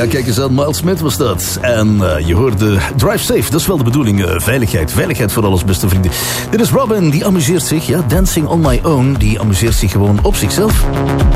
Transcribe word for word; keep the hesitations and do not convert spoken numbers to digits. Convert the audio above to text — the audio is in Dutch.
Ja, kijk eens aan, Miles Smith was dat. En uh, je hoorde Drive Safe, dat is wel de bedoeling. Uh, veiligheid, veiligheid voor alles, beste vrienden. Dit is Robin, die amuseert zich. Ja, Dancing on My Own, die amuseert zich gewoon op zichzelf.